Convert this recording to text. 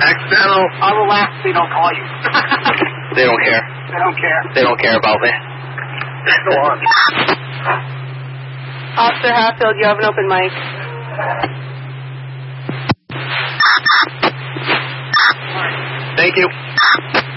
Accidental. I'll relax so they don't call you. They don't care. They don't care. They don't care about me. Go on. Officer Hatfield, you have an open mic. Thank you.